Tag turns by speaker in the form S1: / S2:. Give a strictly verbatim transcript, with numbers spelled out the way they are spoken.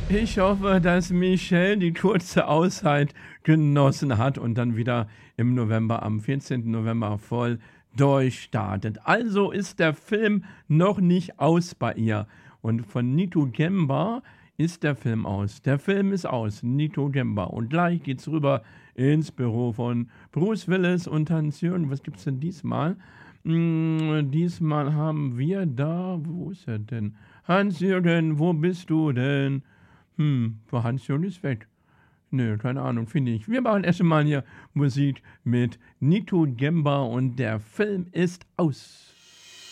S1: Ich hoffe, dass Michelle die kurze Auszeit genossen hat und dann wieder im November, am vierzehnten November voll durchstartet. Also ist der Film noch nicht aus bei ihr. Und von Nito Gemba ist der Film aus. Der Film ist aus, Nito Gemba. Und gleich geht's rüber ins Büro von Bruce Willis und Hans-Jürgen. Was gibt's denn diesmal? Hm, diesmal haben wir da, wo ist er denn? Hans-Jürgen, wo bist du denn? Hm, war Hans-Jürgen ist weg. Nö, keine Ahnung, finde ich. Wir machen erst mal hier Musik mit Nito Gemba und der Film ist aus.